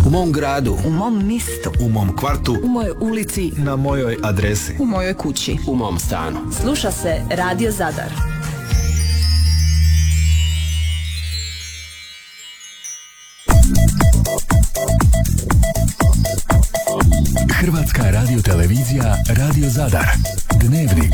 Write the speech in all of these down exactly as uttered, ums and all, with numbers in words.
U mom gradu. U mom mistu. U mom kvartu. U mojoj ulici. Na mojoj adresi. U mojoj kući. U mom stanu. Sluša se Radio Zadar. Hrvatska radiotelevizija Radio Zadar. Dnevnik.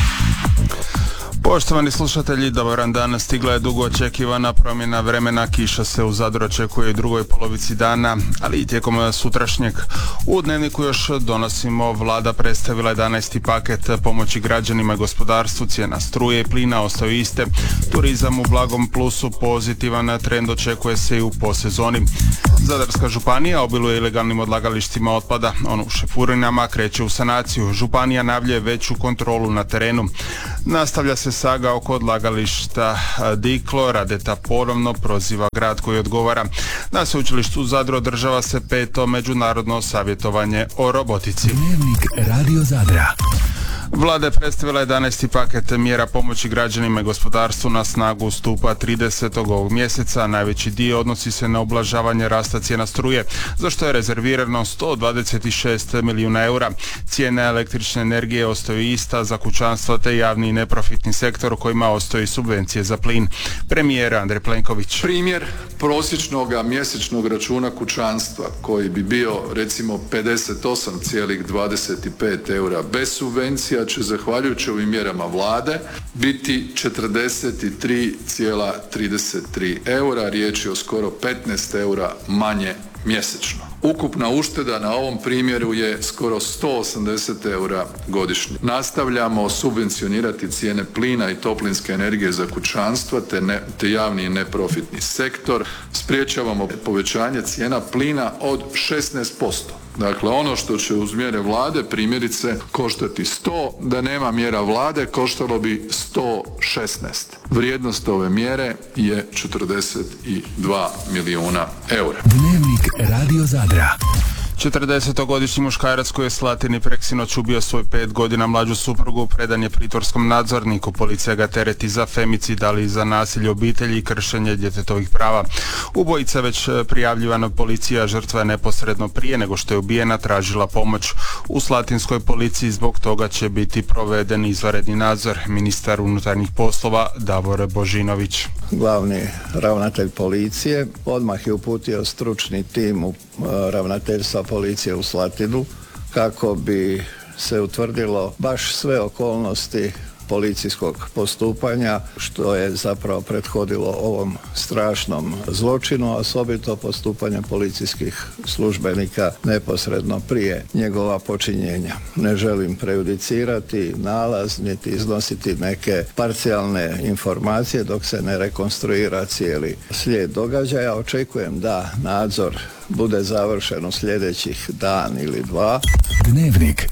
Poštovani slušatelji, dobar dan. Stigla je dugo očekivana promjena vremena. Kiša se u Zadru očekuje u drugoj polovici dana, ali i tijekom sutrašnjeg. U Dnevniku još donosimo, vlada predstavila jedanaesti paket pomoći građanima i gospodarstvu, cijena struje i plina ostaju iste. Turizam u blagom plusu, pozitivan trend očekuje se i u posezoni. Zadarska županija obiluje ilegalnim odlagalištima otpada, ono u Šepurinama kreće u sanaciju. Županija najavljuje veću kontrolu na terenu. Nastavlja se saga oko odlagališta Diklo, Radeta ponovno proziva grad koji odgovara. Na sveučilištu u Zadru održava se peto međunarodno savjetovanje o robotici. Dnevnik Radio Zadra. Vlada je predstavila jedanaesti paket mjera pomoći građanima i gospodarstvu, na snagu stupa tridesetog ovog mjeseca. Najveći dio odnosi se na ublažavanje rasta cijena struje, za što je rezervirano sto dvadeset šest milijuna eura. Cijene električne energije ostaju ista za kućanstva te javni i neprofitni sektor u kojima ostaju subvencije za plin. Premijer Andrej Plenković. Primjer prosječnog mjesečnog računa kućanstva koji bi bio recimo pedeset osam zarez dvadeset pet eura bez subvencija će zahvaljujući ovim mjerama vlade biti četrdeset tri zarez trideset tri eura, riječ je o skoro petnaest eura manje mjesečno. Ukupna ušteda na ovom primjeru je skoro sto osamdeset eura godišnje. Nastavljamo subvencionirati cijene plina i toplinske energije za kućanstva te, ne, te javni i neprofitni sektor. Spriječavamo povećanje cijena plina od šesnaest posto. Dakle, ono što će uz mjere vlade primjerice koštati sto, da nema mjera vlade koštalo bi sto šesnaest. Vrijednost ove mjere je četrdeset dva milijuna eura. Dnevnik Radio Zadra. četrdesetogodišnji muškarac koji je Slatini preksinoć ubio svoj pet godina mlađu suprugu predan je pritvorskom nadzorniku. Policija ga tereti za femicid, ali i za nasilje u obitelji i kršenje djetetovih prava. Ubojica već prijavljivana policija, žrtva je neposredno prije nego što je ubijena tražila pomoć u slatinskoj policiji, zbog toga će biti proveden izvanredni nadzor. Ministar unutarnjih poslova Davor Božinović. Glavni ravnatelj policije odmah je uputio stručni tim u ravnateljstva policije u Slatinu kako bi se utvrdilo baš sve okolnosti policijskog postupanja, što je zapravo prethodilo ovom strašnom zločinu, osobito postupanje policijskih službenika neposredno prije njegova počinjenja. Ne želim prejudicirati nalaz, niti iznositi neke parcijalne informacije dok se ne rekonstruira cijeli slijed događaja. Očekujem da nadzor bude završen u sljedećih dan ili dva. Dnevnik.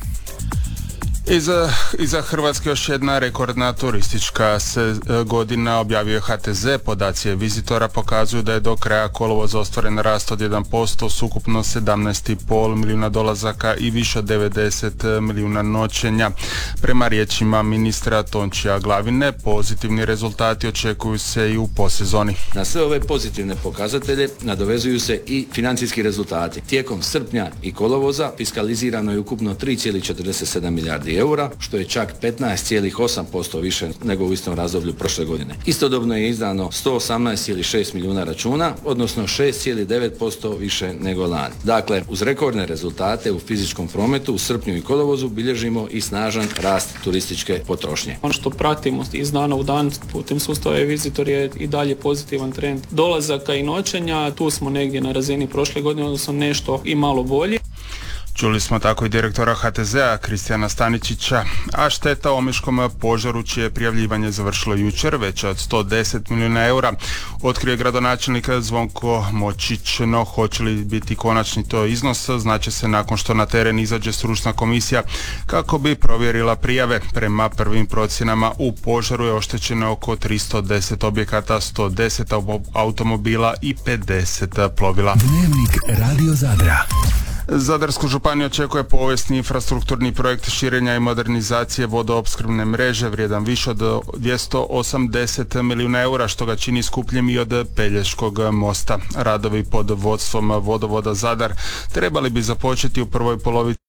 Iza, iza Hrvatske još jedna rekordna turistička se godina, objavio H T Z. Podaci vizitora pokazuju da je do kraja kolovoza ostvaren rast od jedan posto s ukupno sedamnaest zarez pet milijuna dolazaka i više od devedeset milijuna noćenja. Prema riječima ministra Tončija Glavine, pozitivni rezultati očekuju se i u posezoni. Na sve ove pozitivne pokazatelje nadovezuju se i financijski rezultati. Tijekom srpnja i kolovoza fiskalizirano je ukupno tri zarez četrdeset sedam milijardi eura, što je čak petnaest zarez osam posto više nego u istom razdoblju prošle godine. Istodobno je izdano sto osamnaest zarez šest milijuna računa, odnosno šest zarez devet posto više nego lani. Dakle, uz rekordne rezultate u fizičkom prometu u srpnju i kolovozu bilježimo i snažan rast turističke potrošnje. Ono što pratimo iz dana u dan putem sustava e-Visitor je i dalje pozitivan trend dolazaka i noćenja. Tu smo negdje na razini prošle godine, odnosno nešto i malo bolje. Čuli smo tako i direktora H T Z-a Kristijana Staničića, a šteta u omiškom požaru čije prijavljivanje završilo jučer, veća od sto deset milijuna eura, otkrio je gradonačelnik Zvonko Močić. No, hoće li biti konačni to iznos, znaće se nakon što na teren izađe stručna komisija kako bi provjerila prijave. Prema prvim procjenama u požaru je oštećeno oko tristo deset objekata, sto deset automobila i pedeset plovila. Dnevnik Radio Zadra. Zadarsku županiju očekuje povijesni infrastrukturni projekt širenja i modernizacije vodoopskrbne mreže vrijedan više od dvjesto osamdeset milijuna eura, što ga čini skupljim i od Pelješkog mosta. Radovi pod vodstvom Vodovoda Zadar trebali bi započeti u prvoj polovici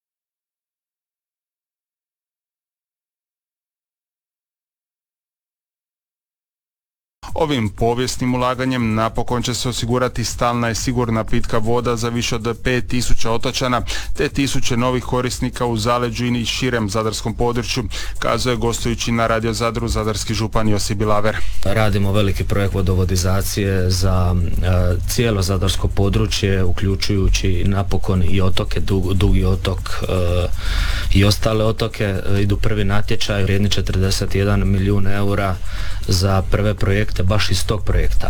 Ovim povijesnim ulaganjem napokon će se osigurati stalna i sigurna pitka voda za više od pet tisuća otočana te tisuće novih korisnika u zaleđu i širem zadarskom području, kazuje gostujući na Radio Zadru zadarski župan Josip Bilaver. Radimo veliki projekt vodovodizacije za e, cijelo zadarsko područje, uključujući napokon i otoke, dug, Dugi otok e, i ostale otoke. E, idu prvi natječaj vrijedni četrdeset jedan milijun eura za prve projekte baš iz tog projekta.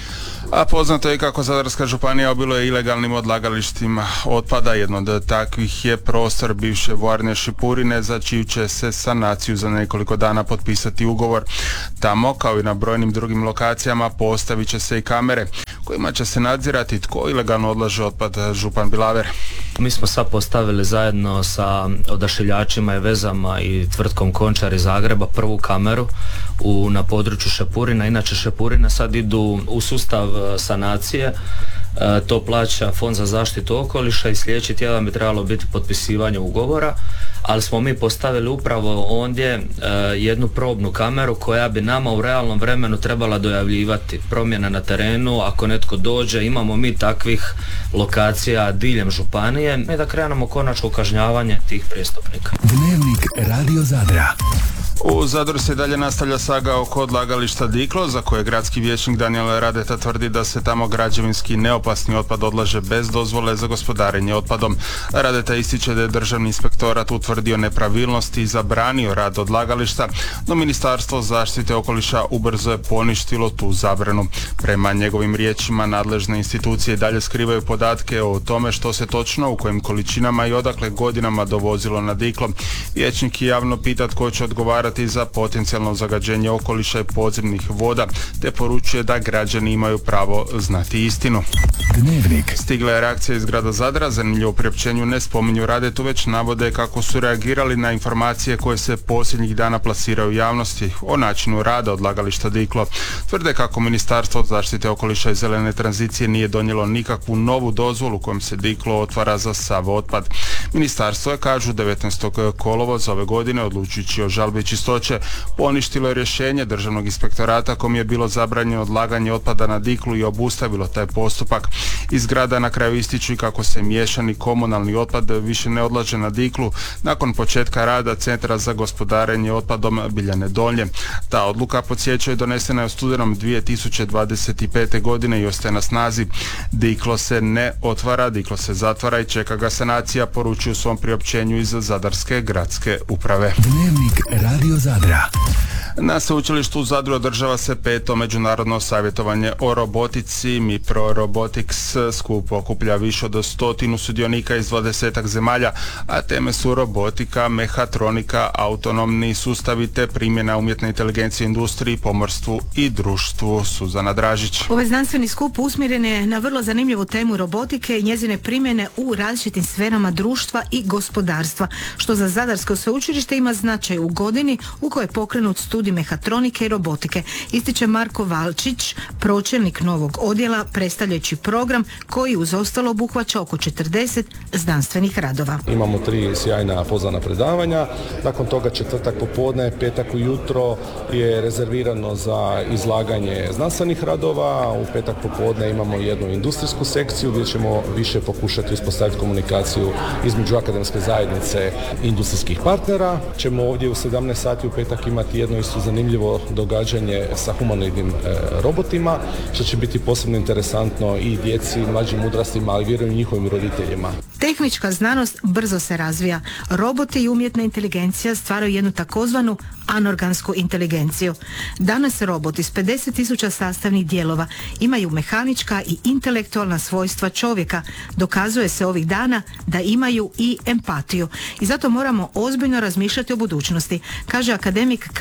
A poznato je kako Zadarska županija obiluje ilegalnim odlagalištima otpada. Jedno od takvih je prostor bivše vojarne Šipurine, za čiju će se sanaciju za nekoliko dana potpisati ugovor. Tamo, kao i na brojnim drugim lokacijama, postavit će se i kamere kojima će se nadzirati tko ilegalno odlaže otpad, župan Bilaver. Mi smo sad postavili zajedno sa odašiljačima i vezama i tvrtkom Končar iz Zagreba prvu kameru u, na području Šepurina. Inače Šepurina sad idu u sustav sanacije, e, to plaća Fond za zaštitu okoliša i sljedeći tjedan bi trebalo biti potpisivanje ugovora, ali smo mi postavili upravo ondje e, jednu probnu kameru koja bi nama u realnom vremenu trebala dojavljivati promjene na terenu. Ako netko dođe, imamo mi takvih lokacija diljem županije i da krenemo konačno kažnjavanje tih prijestupnika. Dnevnik Radio Zadra. U Zadru se dalje nastavlja saga oko odlagališta Diklo, za koje gradski vijećnik Danijel Radeta tvrdi da se tamo građevinski neopasni otpad odlaže bez dozvole za gospodarenje otpadom. Radeta ističe da je državni inspektorat utvrdio nepravilnosti i zabranio rad odlagališta, no Ministarstvo zaštite okoliša ubrzo je poništilo tu zabranu. Prema njegovim riječima, nadležne institucije dalje skrivaju podatke o tome što se točno, u kojim količinama i odakle godinama dovozilo na Diklo. Vijećnik je javno pita tko će odgovarati za potencijalno zagađenje okoliša i podzemnih voda, te poručuje da građani imaju pravo znati istinu. Dnevnik. Stigla je reakcija iz grada Zadra. Zanimljivo, u priopćenju ne spominju Radetu, već navode kako su reagirali na informacije koje se posljednjih dana plasiraju u javnosti o načinu rada odlagališta Diklo. Tvrde kako Ministarstvo zaštite okoliša i zelene tranzicije nije donijelo nikakvu novu dozvolu kojom se Diklo otvara za sav otpad. Ministarstvo je, kažu, devetnaestog kolovoza ove godine, odlučujući o žalbi čistoće, poništilo je rješenje državnog inspektorata kom je bilo zabranjeno odlaganje otpada na Diklu i obustavilo taj postupak. Iz grada na kraju ističu i kako se miješani komunalni otpad više ne odlaže na Diklu nakon početka rada Centra za gospodarenje otpadom Biljane Donje. Ta odluka, podsjeća, je donesena je u studenom dvije tisuće dvadeset pete. godine i ostaje na snazi. Diklo se ne otvara, Diklo se zatvara i čeka ga sanacija, poručuju u svom priopćenju iz Zadarske gradske uprave. Dnevnik Radio Zadra. Na sveučilištu u Zadru održava se peto međunarodno savjetovanje o robotici. MIPRO Robotics skup okuplja više od stotinu sudionika iz dvadesetak zemalja, a teme su robotika, mehatronika, autonomni sustavi te primjena umjetne inteligencije u industriji, pomorstvu i društvu. Suzana Dražić. Ovaj znanstveni skup usmjeren je na vrlo zanimljivu temu robotike i njezine primjene u različitim sferama društva i gospodarstva, što za Zadarsko sveučilište ima značaj u godini u kojoj je pokrenut studij mehatronike i robotike, ističe Marko Valčić, pročelnik novog odjela, predstavljajući program koji uz ostalo obuhvaća oko četrdeset znanstvenih radova. Imamo tri sjajna pozvana predavanja, nakon toga četvrtak popodne, petak ujutro je rezervirano za izlaganje znanstvenih radova, u petak popodne imamo jednu industrijsku sekciju gdje ćemo više pokušati uspostaviti komunikaciju između akademske zajednice i industrijskih partnera. Ćemo ovdje u sedamnaest sati u petak imati jedno isto zanimljivo događanje sa humanoidnim e, robotima, što će biti posebno interesantno i djeci, mlađim uzrastima, ali vjerujem i njihovim roditeljima. Tehnička znanost brzo se razvija. Roboti i umjetna inteligencija stvaraju jednu takozvanu anorgansku inteligenciju. Danas roboti s pedeset tisuća sastavnih dijelova imaju mehanička i intelektualna svojstva čovjeka. Dokazuje se ovih dana da imaju i empatiju. I zato moramo ozbiljno razmišljati o budućnosti, kaže akademik Karolj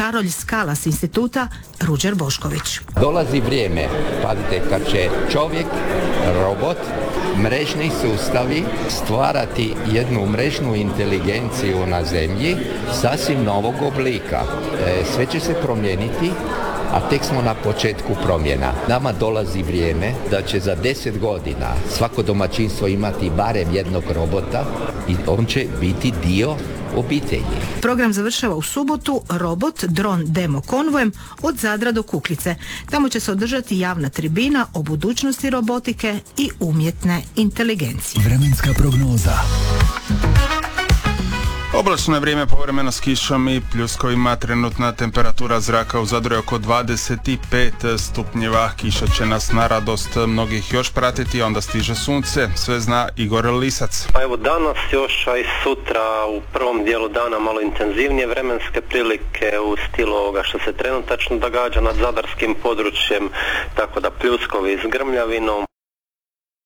Skala s instituta Ruđer Bošković. Dolazi vrijeme, pazite, kad će čovjek, robot, mrežni sustavi stvarati jednu mrežnu inteligenciju na zemlji sasvim novog oblika. E, sve će se promijeniti, a tek smo na početku promjena. Nama dolazi vrijeme da će za deset godina svako domaćinstvo imati barem jednog robota i on će biti dio obitelji. Program završava u subotu robot dron demo konvojem od Zadra do Kukljice. Tamo će se održati javna tribina o budućnosti robotike i umjetne inteligencije. Vremenska prognoza. Oblačno je vrijeme, povremeno s kišom i pljuskovima. Trenutna temperatura zraka u Zadru je oko dvadeset pet stupnjeva. Kiša će nas na radost mnogih još pratiti, onda stiže sunce. Sve zna Igor Lisac. Pa evo danas još, a i sutra u prvom dijelu dana malo intenzivnije vremenske prilike u stilu ovoga što se trenutačno događa nad zadarskim područjem, tako da pljuskovi s grmljavinom.